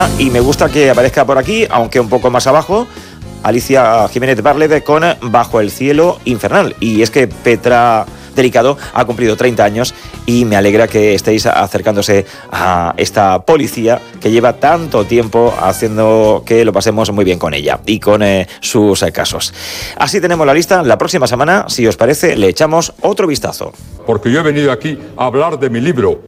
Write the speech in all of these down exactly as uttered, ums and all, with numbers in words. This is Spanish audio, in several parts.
Y me gusta que aparezca por aquí, aunque un poco más abajo, Alicia Jiménez Barlet con Bajo el cielo infernal. Y es que Petra Delicado ha cumplido treinta años y me alegra que estéis acercándose a esta policía que lleva tanto tiempo haciendo que lo pasemos muy bien con ella y con eh, sus eh, casos. Así tenemos la lista. La próxima semana, si os parece, le echamos otro vistazo. Porque yo he venido aquí a hablar de mi libro.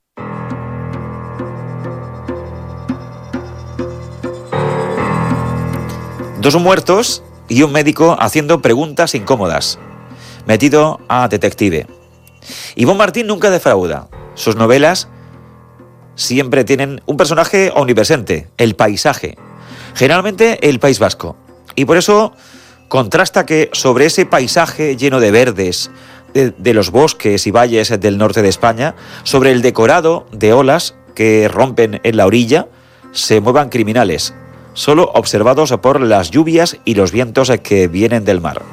Dos muertos y un médico haciendo preguntas incómodas. Metido a detective. Ivonne Martín nunca defrauda. Sus novelas siempre tienen un personaje omnipresente, el paisaje. Generalmente el País Vasco. Y por eso contrasta que sobre ese paisaje lleno de verdes, de, de los bosques y valles del norte de España, sobre el decorado de olas que rompen en la orilla, se muevan criminales, solo observados por las lluvias y los vientos que vienen del mar.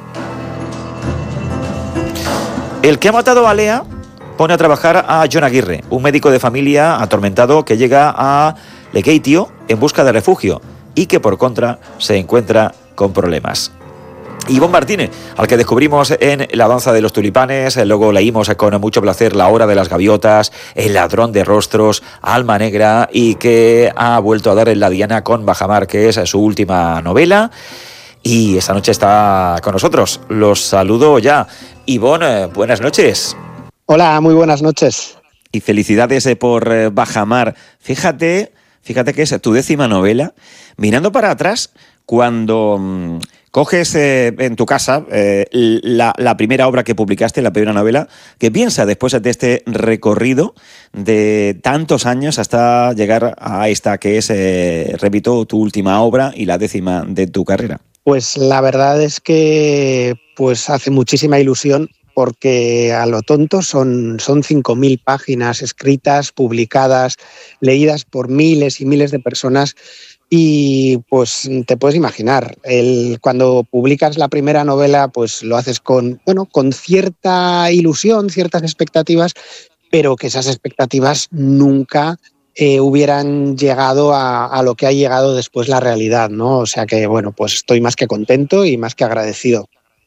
El que ha matado a Lea pone a trabajar a Jon Aguirre, un médico de familia atormentado que llega a Lekeitio en busca de refugio y que por contra se encuentra con problemas. Ivonne Martínez, al que descubrimos en La danza de los tulipanes, luego leímos con mucho placer La hora de las gaviotas, El ladrón de rostros, Alma negra, y que ha vuelto a dar en la diana con Bajamar, que es su última novela. Y esta noche está con nosotros. Los saludo ya. Ivonne, buenas noches. Hola, muy buenas noches. Y felicidades por eh, Bajamar. Fíjate, fíjate que es tu décima novela. Mirando para atrás, cuando mmm, coges eh, en tu casa eh, la, la primera obra que publicaste, la primera novela, ¿qué piensas después de este recorrido de tantos años hasta llegar a esta que es, eh, repito, tu última obra y la décima de tu carrera? Pues la verdad es que pues hace muchísima ilusión, porque a lo tonto son, son cinco mil páginas escritas, publicadas, leídas por miles y miles de personas. Y pues te puedes imaginar, el, cuando publicas la primera novela, pues lo haces con, bueno, con cierta ilusión, ciertas expectativas, pero que esas expectativas nunca eh, hubieran llegado a, a lo que ha llegado después la realidad, ¿no? O sea que, bueno, pues estoy más que contento y más que agradecido.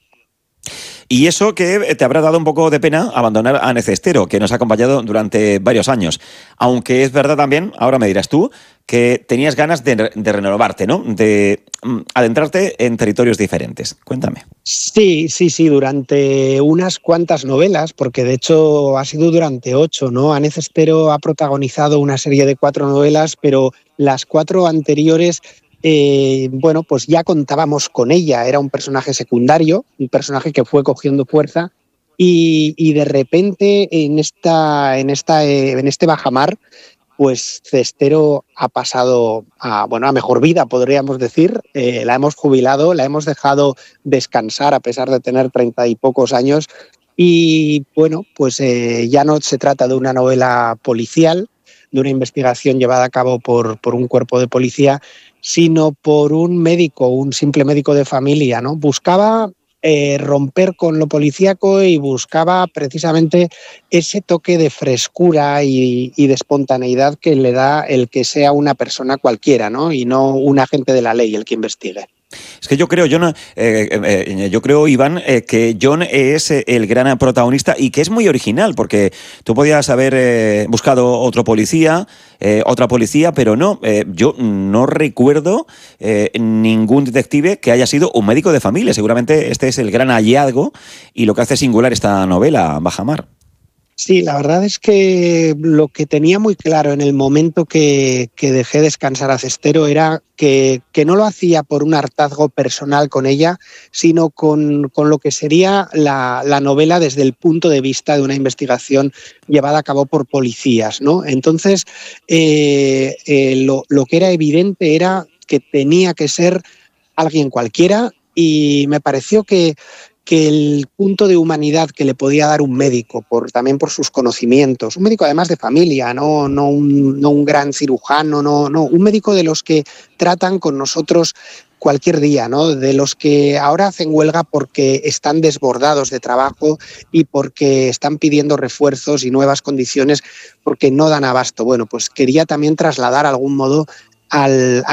Y eso que te habrá dado un poco de pena abandonar a Necestero, que nos ha acompañado durante varios años. Aunque es verdad también, ahora me dirás tú, que tenías ganas de, de renovarte, ¿no? De um, adentrarte en territorios diferentes. Cuéntame. Sí, sí, sí, durante unas cuantas novelas, porque de hecho ha sido durante ocho, ¿no? Ane Cestero ha protagonizado una serie de cuatro novelas, pero las cuatro anteriores... Eh, bueno, pues ya contábamos con ella, era un personaje secundario, un personaje que fue cogiendo fuerza y, y de repente en, esta, en, esta, eh, en este Bajamar, pues Cestero ha pasado a, bueno, a mejor vida, podríamos decir. Eh, la hemos jubilado, la hemos dejado descansar a pesar de tener treinta y pocos años y bueno, pues eh, ya no se trata de una novela policial, de una investigación llevada a cabo por, por un cuerpo de policía, sino por un médico, un simple médico de familia, ¿no? Buscaba eh, romper con lo policíaco y buscaba precisamente ese toque de frescura y, y de espontaneidad que le da el que sea una persona cualquiera, ¿no? Y no un agente de la ley el que investigue. Es que yo creo, Jon, eh, eh, yo creo, Iván, eh, que Jon es el gran protagonista y que es muy original, porque tú podías haber eh, buscado otro policía, eh, otra policía, pero no, eh, yo no recuerdo eh, ningún detective que haya sido un médico de familia. Seguramente este es el gran hallazgo y lo que hace singular esta novela, Bajamar. Sí, la verdad es que lo que tenía muy claro en el momento que, que dejé descansar a Cestero era que, que no lo hacía por un hartazgo personal con ella, sino con, con lo que sería la, la novela desde el punto de vista de una investigación llevada a cabo por policías, ¿no? Entonces, eh, eh, lo, lo que era evidente era que tenía que ser alguien cualquiera y me pareció que que el punto de humanidad que le podía dar un médico, por, también por sus conocimientos, un médico además de familia, no, no, un, no un gran cirujano, no, no, un médico de los que tratan con nosotros cualquier día, ¿no? De los que ahora hacen huelga porque están desbordados de trabajo y porque están pidiendo refuerzos y nuevas condiciones porque no dan abasto. Bueno, pues quería también trasladar de algún modo al,